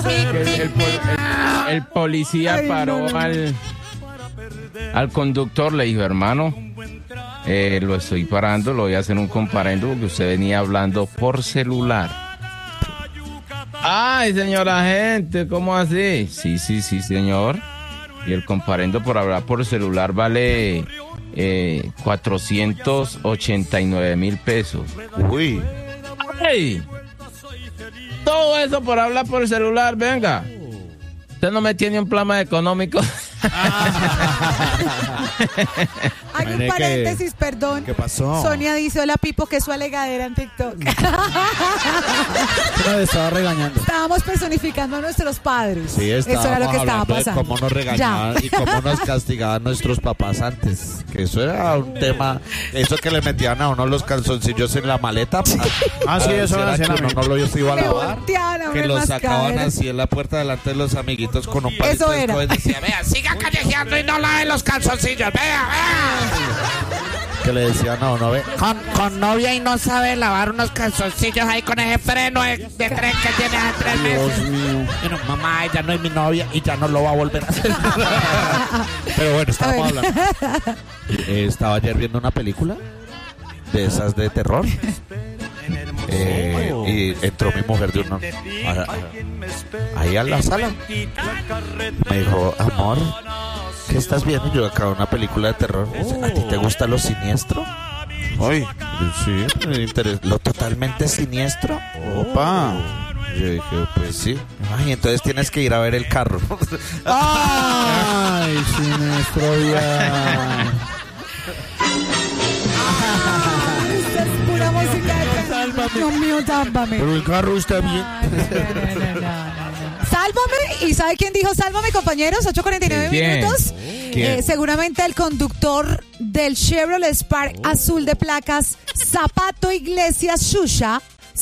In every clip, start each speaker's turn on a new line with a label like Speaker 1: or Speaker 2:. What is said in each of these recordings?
Speaker 1: El policía paró al conductor, le dijo, hermano, lo estoy parando, lo voy a hacer un comparendo porque usted venía hablando por celular. Ay, señor agente, ¿cómo así? Sí, señor. Y el comparendo por hablar por celular vale 489,000 pesos.
Speaker 2: Uy.
Speaker 1: ¡Ay! Todo eso por hablar por celular, venga. Usted no me tiene un plan más económico.
Speaker 3: Hay un paréntesis, perdón.
Speaker 2: ¿Qué pasó?
Speaker 3: Sonia dice, hola Pipo, que es su alegadera en TikTok.
Speaker 2: Me estaba regañando.
Speaker 3: Estábamos personificando a nuestros padres.
Speaker 2: Sí,
Speaker 3: eso era lo que estaba pasando.
Speaker 2: De cómo nos regañaban y cómo nos castigaban nuestros papás antes. Que eso era un tema. Eso que le metían a uno los calzoncillos en la maleta. Sí, eso era que uno no lo iba a lavar. Que los sacaban así en la puerta delante de los amiguitos con un palito de escoba y decía, vea, siga callejeando y no lave los calzoncillos, vea. Que le decían a uno, ve,
Speaker 4: con novia y no sabe lavar unos calzoncillos ahí con ese freno de tren que tiene hace 3 meses.
Speaker 2: Dios mío.
Speaker 4: Bueno, mamá, ella no es mi novia y ya no lo va a volver a hacer.
Speaker 2: Pero bueno, estábamos hablando. Estaba ayer viendo una película de esas de terror. Y entró mi mujer de uno ahí a la sala. Me dijo, amor, ¿qué estás viendo? Yo acabo una película de terror. ¿A ti te gusta lo siniestro?
Speaker 5: Ay,
Speaker 2: Sí, me interesa. ¿Lo totalmente siniestro?
Speaker 5: opa.
Speaker 2: Yo dije, pues sí. Ay, entonces tienes que ir a ver El Carro.
Speaker 5: Ay, siniestro ya.
Speaker 3: Esta es pura música de
Speaker 2: Sálvame.
Speaker 3: Dios mío, sálvame.
Speaker 2: Pero El Carro está bien.
Speaker 3: No. Sálvame. ¿Y sabe quién dijo sálvame, compañeros? 8:49
Speaker 1: ¿Quién?
Speaker 3: minutos.
Speaker 1: ¿Quién?
Speaker 3: Seguramente el conductor del Chevrolet Spark azul de placas Zapato Iglesias Shusha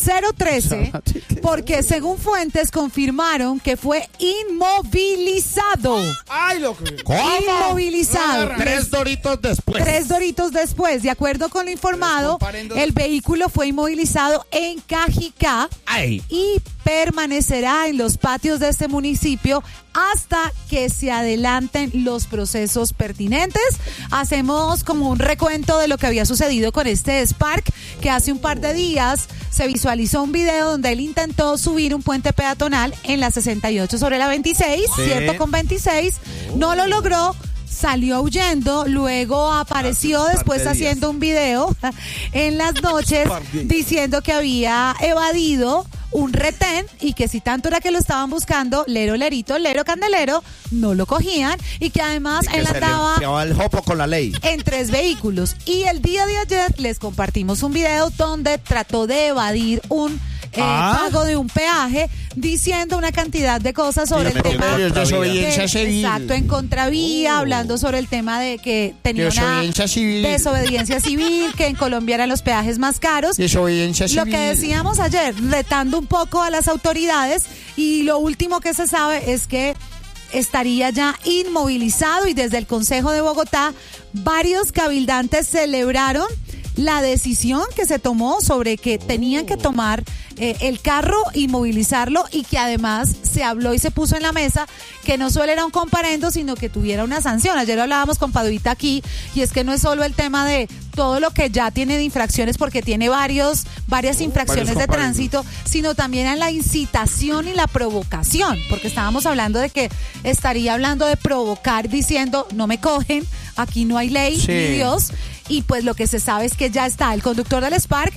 Speaker 3: 013, porque según fuentes confirmaron que fue inmovilizado.
Speaker 5: Ay, lo que.
Speaker 3: Inmovilizado.
Speaker 2: 3 doritos después.
Speaker 3: 3 doritos después, de acuerdo con lo informado, el vehículo fue inmovilizado en Cajicá
Speaker 2: Ay.
Speaker 3: y permanecerá en los patios de este municipio hasta que se adelanten los procesos pertinentes. Hacemos como un recuento de lo que había sucedido con este Spark, que hace un par de días se visualizó un video donde él intentó subir un puente peatonal en la 68 sobre la 26,
Speaker 5: Sí.
Speaker 3: ¿cierto? Con 26, no lo logró. Salió huyendo, luego apareció después haciendo un video en las noches diciendo que había evadido un retén y que si tanto era que lo estaban buscando, lero, lerito, lero, candelero, no lo cogían y que además él andaba
Speaker 2: el jopo con la ley.
Speaker 3: en 3 vehículos. Y el día de ayer les compartimos un video donde trató de evadir un pago de un peaje, diciendo una cantidad de cosas sobre el tema
Speaker 5: de desobediencia civil.
Speaker 3: Exacto, en contravía, hablando sobre el tema de que tenía una
Speaker 5: Desobediencia civil.
Speaker 3: desobediencia civil, que en Colombia eran los peajes más caros.
Speaker 5: Desobediencia
Speaker 3: Lo
Speaker 5: civil.
Speaker 3: que decíamos ayer, retando un poco a las autoridades, y lo último que se sabe es que estaría ya inmovilizado, y desde el Consejo de Bogotá varios cabildantes celebraron la decisión que se tomó sobre que tenían que tomar el carro, inmovilizarlo, y que además se habló y se puso en la mesa que no solo era un comparendo, sino que tuviera una sanción. Ayer hablábamos con Paduita aquí, y es que no es solo el tema de todo lo que ya tiene de infracciones, porque tiene varias infracciones de tránsito, sino también en la incitación y la provocación, porque estábamos hablando de que estaría hablando de provocar, diciendo no me cogen, aquí no hay ley,
Speaker 5: Sí.
Speaker 3: ni Dios. Y pues lo que se sabe es que ya está el conductor del Spark,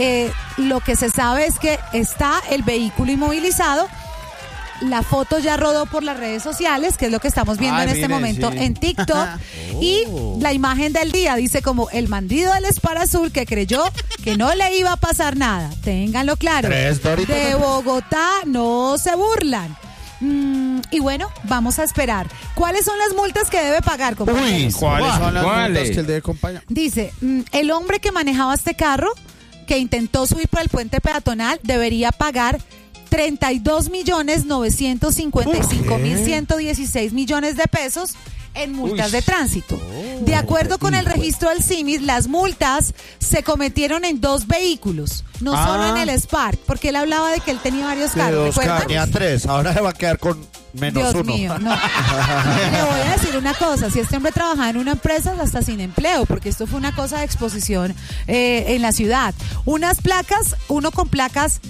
Speaker 3: lo que se sabe es que está el vehículo inmovilizado. La foto ya rodó por las redes sociales, que es lo que estamos viendo en este
Speaker 5: miren,
Speaker 3: momento
Speaker 5: sí.
Speaker 3: en TikTok. Y la imagen del día dice como el bandido del Spark azul que creyó que no le iba a pasar nada. Ténganlo claro.
Speaker 2: 3 doritos.
Speaker 3: De Bogotá no se burlan. Y bueno, vamos a esperar. ¿Cuáles son las multas que debe pagar, compañeros?
Speaker 5: ¿Cuáles son las
Speaker 1: ¿Cuáles?
Speaker 5: multas que él debe acompañar?
Speaker 3: Dice, el hombre que manejaba este carro, que intentó subir por el puente peatonal, debería pagar 32.955.116 millones de pesos, en multas de tránsito. De acuerdo con el registro del CIMIS, las multas se cometieron en 2 vehículos, no solo en el Spark, porque él hablaba de que él tenía varios carros, ¿recuerdan?
Speaker 2: Tenía 3, ahora se va a quedar con menos
Speaker 3: Dios
Speaker 2: 1.
Speaker 3: mío, no. Le voy a decir una cosa, si este hombre trabajaba en una empresa hasta sin empleo, porque esto fue una cosa de exposición en la ciudad. Unas placas, uno con placas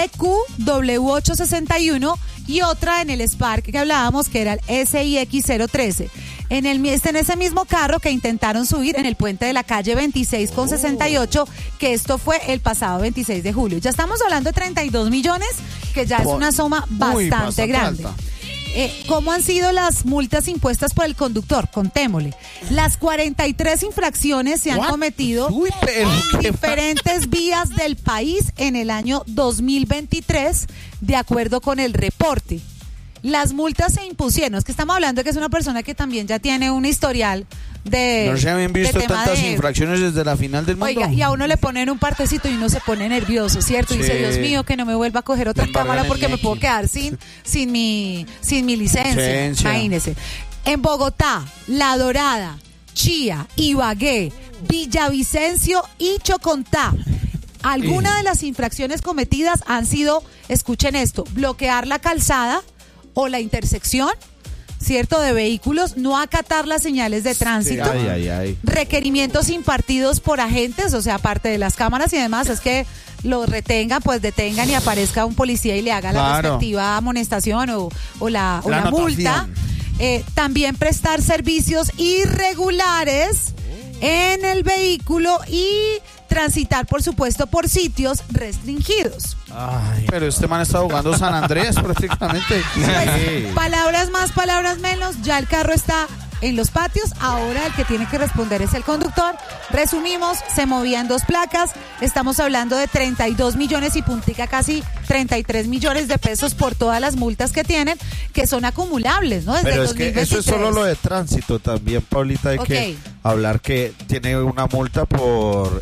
Speaker 3: CQW861 y otra en el Spark que hablábamos que era el SIX013. En ese mismo carro que intentaron subir en el puente de la calle 26 con 68, que esto fue el pasado 26 de julio. Ya estamos hablando de 32 millones, que ya es una suma bastante grande.
Speaker 5: alta.
Speaker 3: ¿Cómo han sido las multas impuestas por el conductor? Contémosle. Las 43 infracciones se han cometido en diferentes vías del país en el año 2023, de acuerdo con el reporte. Las multas se impusieron, es que estamos hablando de que es una persona que también ya tiene un historial de...
Speaker 5: No se habían visto
Speaker 3: de tema
Speaker 5: tantas
Speaker 3: de-
Speaker 5: infracciones desde la final del mundo.
Speaker 3: Oiga, y a uno le ponen un partecito y uno se pone nervioso, ¿cierto? Y dice,
Speaker 5: Sí.
Speaker 3: Dios mío, que no me vuelva a coger otra
Speaker 5: Me embargan
Speaker 3: cámara
Speaker 5: el
Speaker 3: porque me
Speaker 5: nequi.
Speaker 3: puedo quedar sin mi licencia.
Speaker 5: Licencia.
Speaker 3: Imagínese. En Bogotá, La Dorada, Chía, Ibagué, Villavicencio y Chocontá. Algunas de las infracciones cometidas han sido, escuchen esto, bloquear la calzada o la intersección, ¿cierto?, de vehículos, no acatar las señales de tránsito, requerimientos impartidos por agentes, o sea, aparte de las cámaras y demás, es que lo retengan, pues detengan y aparezca un policía y le haga la
Speaker 5: Claro.
Speaker 3: respectiva amonestación o la
Speaker 5: La
Speaker 3: multa.
Speaker 5: anotación.
Speaker 3: También prestar servicios irregulares en el vehículo y transitar, por supuesto, por sitios restringidos.
Speaker 5: Pero este man está jugando San Andrés prácticamente.
Speaker 3: Pues, palabras más, palabras menos, ya el carro está en los patios, ahora el que tiene que responder es el conductor. Resumimos, se movían 2 placas, estamos hablando de 32 millones y puntica, casi 33 millones de pesos por todas las multas que tienen, que son acumulables, ¿no? Desde
Speaker 2: Pero
Speaker 3: el
Speaker 2: es que
Speaker 3: 2023.
Speaker 2: eso es solo lo de tránsito también, Paulita, hay que hablar que tiene una multa por...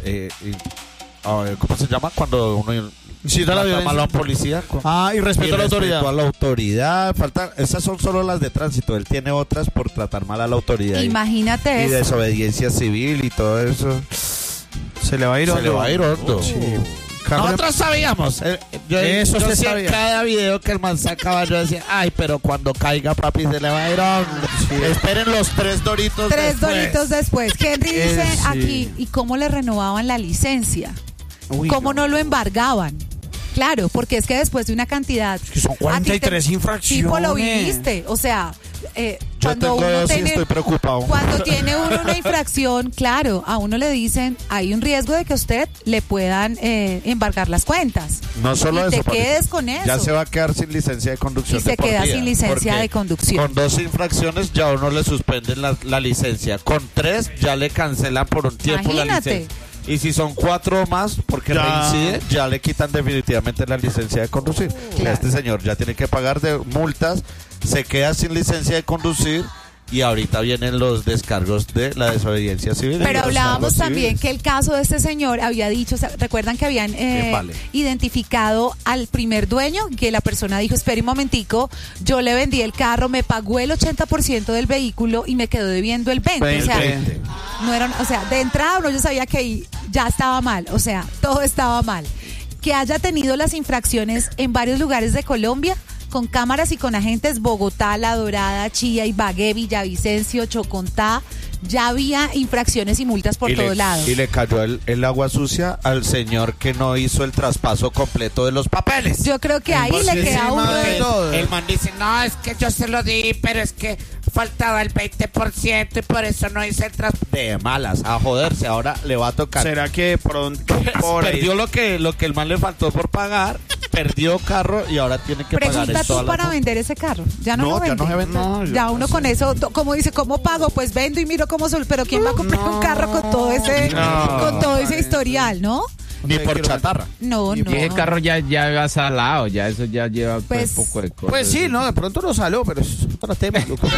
Speaker 2: ¿cómo se llama? Cuando uno...
Speaker 5: Incita a la violencia.
Speaker 2: Malo a un policía.
Speaker 5: Y respeto a la autoridad.
Speaker 2: A la autoridad. Esas son solo las de tránsito. Él tiene otras por tratar mal a la autoridad.
Speaker 3: Imagínate
Speaker 2: y
Speaker 3: eso.
Speaker 2: desobediencia civil y todo eso.
Speaker 5: Se le va a ir
Speaker 2: Se le va a ir hondo.
Speaker 4: Nosotros sabíamos.
Speaker 5: Eso
Speaker 2: yo
Speaker 5: se
Speaker 2: decía
Speaker 5: sabía.
Speaker 2: en cada video que el man sacaba, yo decía, ay, pero cuando caiga, papi, se le va a ir hondo. Esperen los 3 doritos
Speaker 3: 3
Speaker 2: después.
Speaker 3: doritos después. Henry dice
Speaker 5: Sí.
Speaker 3: aquí, ¿y cómo le renovaban la licencia?
Speaker 5: Uy,
Speaker 3: ¿Cómo no lo embargaban? Claro, porque es que después de una cantidad...
Speaker 5: que son 43 infracciones.
Speaker 3: Tipo, lo viviste. O sea,
Speaker 2: Yo
Speaker 3: cuando
Speaker 2: tengo
Speaker 3: uno
Speaker 2: dos y
Speaker 3: tiene...
Speaker 2: estoy preocupado.
Speaker 3: Cuando tiene uno una infracción, claro, a uno le dicen, hay un riesgo de que a usted le puedan embargar las cuentas.
Speaker 2: No solo
Speaker 3: y
Speaker 2: eso,
Speaker 3: te
Speaker 2: Paulita.
Speaker 3: quedes con eso.
Speaker 2: Ya se va a quedar sin licencia de conducción.
Speaker 3: Y se
Speaker 2: de por
Speaker 3: queda
Speaker 2: vida,
Speaker 3: sin licencia
Speaker 2: porque
Speaker 3: de conducción.
Speaker 2: Con 2 infracciones ya uno le suspenden la licencia. Con 3 ya le cancelan por un tiempo la
Speaker 3: Imagínate.
Speaker 2: licencia. Y si son 4 más, porque
Speaker 5: Ya.
Speaker 2: reincide, ya le quitan definitivamente la licencia de conducir.
Speaker 3: Claro.
Speaker 2: Este señor ya tiene que pagar de multas, se queda sin licencia de conducir y ahorita vienen los descargos de la desobediencia civil.
Speaker 3: Pero
Speaker 2: Los
Speaker 3: hablábamos
Speaker 2: cargos
Speaker 3: también
Speaker 2: civiles.
Speaker 3: que el caso de este señor había dicho, o sea, recuerdan que habían
Speaker 2: vale.
Speaker 3: identificado al primer dueño, que la persona dijo, espere un momentico, yo le vendí el carro, me pagó el 80% del vehículo y me quedó debiendo el 20%. O sea,
Speaker 5: 20.
Speaker 3: no era, o sea, de entrada uno ya sabía que ahí ya estaba mal, o sea, todo estaba mal. Que haya tenido las infracciones en varios lugares de Colombia, con cámaras y con agentes, Bogotá, La Dorada, Chía, Ibagué, Villavicencio, Chocontá, ya había infracciones y multas por todos lados.
Speaker 2: Y le cayó el agua sucia al señor que no hizo el traspaso completo de los papeles.
Speaker 3: Yo creo que ahí le queda a uno de...
Speaker 4: El man dice, no, es que yo se lo di, pero es que faltaba el 20% y por eso no hice el traspaso.
Speaker 2: De malas, a joderse, ahora le va a tocar.
Speaker 5: ¿Será que de pronto por ahí-
Speaker 2: Perdió lo que el man le faltó por pagar, perdió carro y ahora tiene que pagar
Speaker 3: Pregunta
Speaker 2: esto.
Speaker 3: tú para vender ese carro. Ya no,
Speaker 2: No,
Speaker 3: lo
Speaker 2: ya
Speaker 3: vende.
Speaker 2: no se vende.
Speaker 5: No, yo
Speaker 3: Ya
Speaker 5: no
Speaker 3: uno
Speaker 5: sé.
Speaker 3: con eso, como dice, ¿cómo pago? Pues vendo y miro cómo sol. Pero ¿quién va a comprar un carro con todo ese,
Speaker 5: No,
Speaker 3: con todo ese
Speaker 5: María.
Speaker 3: historial, no?
Speaker 2: Ni por chatarra.
Speaker 3: No, no.
Speaker 1: Y ese carro ya va salado, ya eso ya lleva
Speaker 3: Pues-
Speaker 1: un poco de cosas.
Speaker 5: Pues sí, no, de pronto lo salió, pero es otro tema. loco.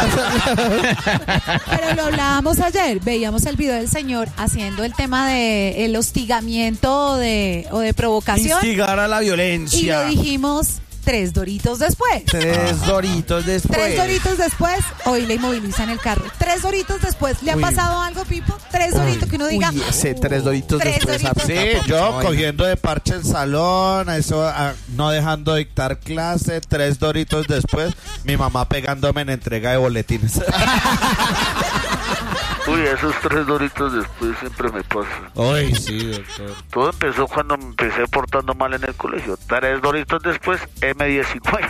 Speaker 3: Pero lo hablábamos ayer, veíamos el video del señor haciendo el tema de el hostigamiento o de provocación.
Speaker 5: Instigar a la
Speaker 3: Y
Speaker 5: violencia.
Speaker 3: lo dijimos, 3 doritos después.
Speaker 5: 3 doritos después.
Speaker 3: 3 doritos después, hoy le inmovilizan el carro. 3 doritos después, ¿le ha pasado algo, Pipo? 3 doritos que uno diga.
Speaker 5: Uy, ese 3 doritos después.
Speaker 2: Sí, yo cogiendo de parche el salón, eso, no dejando dictar clase, 3 doritos después, mi mamá pegándome en entrega de boletines.
Speaker 6: Uy, esos 3 doritos después siempre me pasan.
Speaker 2: Uy, sí, doctor.
Speaker 6: Todo empezó cuando me empecé portando mal en el colegio. 3 doritos después, M19.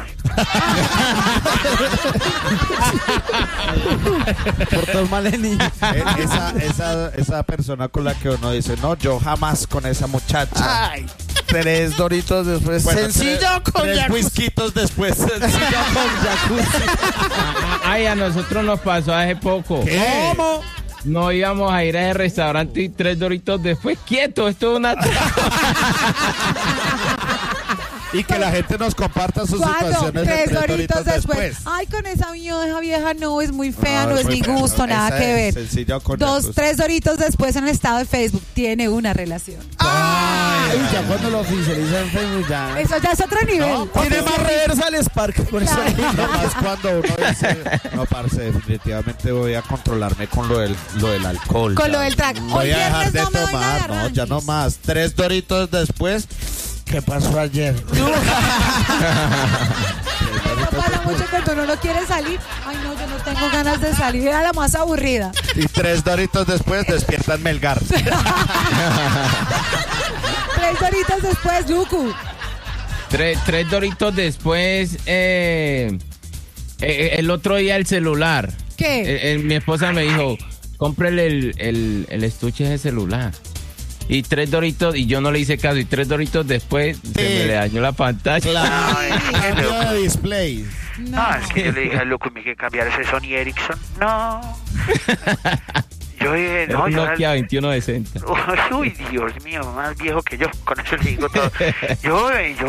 Speaker 5: Portas mal en niño.
Speaker 2: Esa persona con la que uno dice, no, yo jamás con esa muchacha.
Speaker 5: Ay, 3 doritos después.
Speaker 2: Bueno,
Speaker 5: sencillo con
Speaker 2: 3
Speaker 5: jacuzzi.
Speaker 2: whiskitos después. Sencillo con jacuzzi.
Speaker 1: Ay, a nosotros nos pasó hace poco.
Speaker 5: ¿Cómo?
Speaker 1: No íbamos a ir a ese restaurante y 3 doritos después, quieto, esto es una
Speaker 2: Y que la gente nos comparta sus
Speaker 3: ¿Cuándo?
Speaker 2: situaciones de
Speaker 3: 3 doritos después.
Speaker 2: después.
Speaker 3: Ay, con esa vieja no, es muy fea, no es
Speaker 2: muy
Speaker 3: mi
Speaker 2: feo.
Speaker 3: gusto, nada
Speaker 2: Esa
Speaker 3: que
Speaker 2: es
Speaker 3: ver.
Speaker 2: sencilla con
Speaker 3: 3 doritos después en el estado de Facebook, tiene una relación.
Speaker 5: Ay, ya cuando lo oficializa en Facebook ya.
Speaker 3: Eso ya es otro nivel.
Speaker 5: Tiene más reversa el Spark. Por eso.
Speaker 3: Claro.
Speaker 2: Más cuando uno dice, no, parce, definitivamente voy a controlarme con lo del alcohol.
Speaker 3: Con
Speaker 2: ya.
Speaker 3: lo del trago. Hoy
Speaker 2: Voy a dejar
Speaker 3: viernes
Speaker 2: de
Speaker 3: no me doy
Speaker 2: tomar,
Speaker 3: nada,
Speaker 2: no,
Speaker 3: Randy.
Speaker 2: ya no más. 3 doritos después, ¿qué pasó ayer?
Speaker 3: Eso pasa mucho cuando uno no quiere salir. Ay, no, yo no tengo ganas de salir. Era la más aburrida.
Speaker 2: Y 3 doritos después, despiertan Melgar.
Speaker 3: 3 doritos después, Lucu.
Speaker 1: 3 doritos después, el otro día el celular.
Speaker 3: ¿Qué?
Speaker 1: Mi esposa me dijo, cómprele el estuche de celular. Y 3 doritos, y yo no le hice caso, y 3 doritos después se me le dañó la pantalla.
Speaker 6: Ay,
Speaker 2: Cambio de display.
Speaker 6: No, es que yo le dije al loco, me dije cambiar ese Sony Ericsson. No. Yo dije,
Speaker 1: Era
Speaker 6: no,
Speaker 1: un
Speaker 6: yo...
Speaker 1: Nokia 2160.
Speaker 6: Uy, Dios mío, más viejo que yo, con eso le digo todo. Yo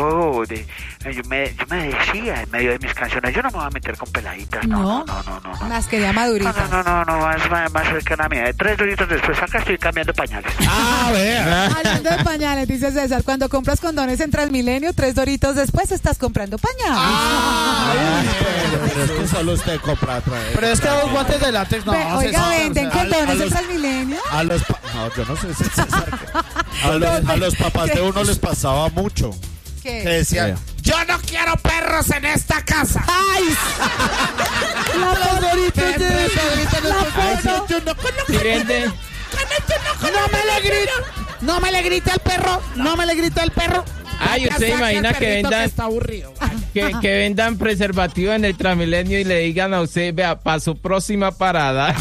Speaker 6: me decía en medio de mis canciones, yo no me voy a meter con peladitas, no.
Speaker 3: Las quería maduritas.
Speaker 6: No, más cercana a mí. 3 doritos después, acá estoy cambiando pañales.
Speaker 2: Ah, vea.
Speaker 3: Hablando de pañales, dice César, cuando compras condones en Transmilenio, 3 doritos después estás comprando pañales.
Speaker 2: Pero es que solo usted compra trae.
Speaker 5: Pero es que los guantes de látex no.
Speaker 3: Oiga, venden condones en
Speaker 2: los-
Speaker 3: Transmilenio.
Speaker 2: No, yo no sé si es César. A los papás de uno les pasaba mucho. Que
Speaker 3: ¿Qué?
Speaker 2: decían,
Speaker 4: Yo no quiero perros en esta casa.
Speaker 3: ¡Ay! La foto.
Speaker 1: ¿Sí venden?
Speaker 4: No me le grita al perro. No me le grita al perro.
Speaker 1: Ay,
Speaker 4: Ya
Speaker 1: usted
Speaker 4: saque
Speaker 1: imagina
Speaker 4: al
Speaker 1: que
Speaker 4: perrito
Speaker 1: vendan-
Speaker 4: está aburrido.
Speaker 1: Que vendan preservativo en el Transmilenio y le digan a usted, vea, para su próxima parada.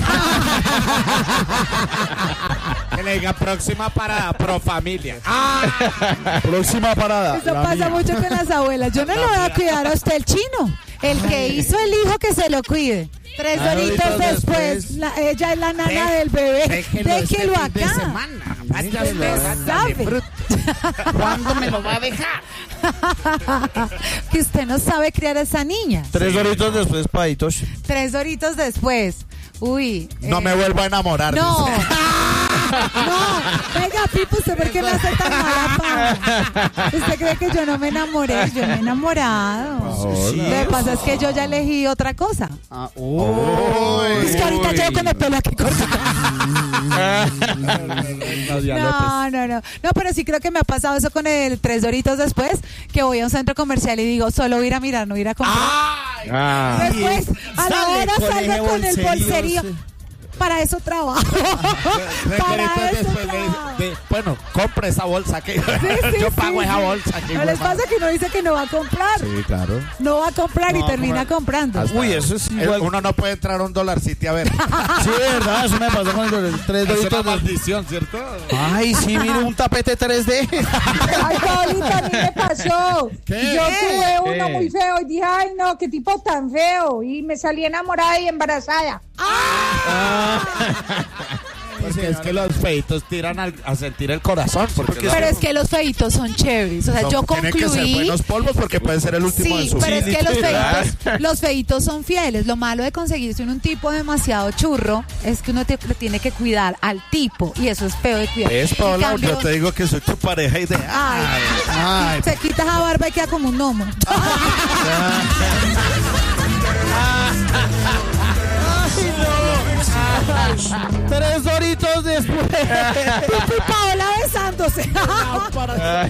Speaker 2: que le diga próxima parada, pro familia.
Speaker 5: Próxima parada.
Speaker 3: Eso
Speaker 5: la
Speaker 3: pasa
Speaker 5: mía.
Speaker 3: mucho con las abuelas. Yo no le voy a cuidar a usted el chino. El que hizo el hijo que se lo cuide. 3 doritos después, ella es la nana del bebé. Déjelo acá.
Speaker 4: Vaya
Speaker 3: Usted
Speaker 4: usted,
Speaker 3: sabe.
Speaker 4: bruto. ¿Cuándo me lo va a dejar?
Speaker 3: Que usted no sabe criar a esa niña.
Speaker 5: 3 doritos después, paditos.
Speaker 3: 3 doritos después. Uy.
Speaker 2: No me vuelvo a enamorar.
Speaker 3: No.
Speaker 2: dice.
Speaker 3: No. Venga, Pipo, ¿usted por qué me hace tan mala fama? ¿Usted cree que yo no me enamoré? Yo me he enamorado.
Speaker 2: Sí.
Speaker 3: Lo que pasa es que yo ya elegí otra cosa. Es que ahorita llevo con el pelo aquí cortado. No, pero sí creo que me ha pasado eso con el 3 doritos después, que voy a un centro comercial y digo, solo voy a ir a mirar, no ir a comprar.
Speaker 1: Ah,
Speaker 3: Después, a la
Speaker 5: Sale
Speaker 3: hora
Speaker 5: con
Speaker 3: salgo
Speaker 5: ese
Speaker 3: con el
Speaker 5: bolserío,
Speaker 3: bolserío.
Speaker 5: sí.
Speaker 3: Para eso trabajo. Para
Speaker 2: Requeritos
Speaker 3: eso
Speaker 2: después
Speaker 3: trabajo.
Speaker 2: bueno, compre esa bolsa que
Speaker 3: Sí,
Speaker 2: yo pago
Speaker 3: sí,
Speaker 2: esa
Speaker 3: sí.
Speaker 2: bolsa. Que
Speaker 3: ¿No les pasa que uno dice que no va a comprar?
Speaker 2: Sí, claro.
Speaker 3: No va a comprar y
Speaker 2: No,
Speaker 3: termina
Speaker 2: como-
Speaker 3: comprando.
Speaker 5: Uy, eso es igual.
Speaker 2: Uno no puede entrar a un Dollar City a ver.
Speaker 5: Sí, de verdad, eso me pasó con el 3
Speaker 2: Es una
Speaker 5: doritos.
Speaker 2: maldición, ¿cierto?
Speaker 5: Ay, sí, mire un tapete 3D.
Speaker 7: Ay, Paulita, a mí me pasó.
Speaker 2: ¿Qué?
Speaker 7: Yo tuve uno
Speaker 1: ¿Qué?
Speaker 7: muy feo y dije, ay, no, qué tipo tan feo. Y me salí enamorada y embarazada.
Speaker 2: porque es que los feitos tiran a sentir el corazón.
Speaker 3: Pero es que los feitos son chéveres. O sea, yo
Speaker 2: tienen que ser
Speaker 3: concluí.
Speaker 2: buenos polvos porque puede ser el último de
Speaker 3: Sí,
Speaker 2: su
Speaker 3: pero es
Speaker 2: vida.
Speaker 3: que los feitos son fieles. Lo malo de conseguirse un tipo demasiado churro es que uno le tiene que cuidar al tipo. Y eso es feo de cuidar.
Speaker 2: Es
Speaker 3: En
Speaker 2: Paola,
Speaker 3: cambio-
Speaker 2: yo te digo que soy tu pareja ideal.
Speaker 3: Ay, se quita esa barba y queda como un gnomo.
Speaker 5: Tres horitos después.
Speaker 3: Y Paola besándose.
Speaker 1: Ay,